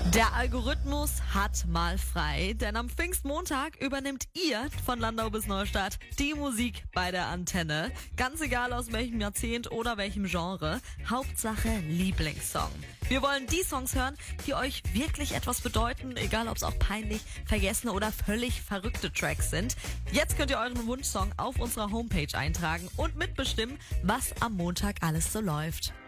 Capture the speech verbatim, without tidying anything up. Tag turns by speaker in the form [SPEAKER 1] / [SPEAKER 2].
[SPEAKER 1] Der Algorithmus hat mal frei, denn am Pfingstmontag übernimmt ihr von Landau bis Neustadt die Musik bei der Antenne. Ganz egal aus welchem Jahrzehnt oder welchem Genre, Hauptsache Lieblingssong. Wir wollen die Songs hören, die euch wirklich etwas bedeuten, egal ob es auch peinlich, vergessene oder völlig verrückte Tracks sind. Jetzt könnt ihr euren Wunschsong auf unserer Homepage eintragen und mitbestimmen, was am Montag alles so läuft.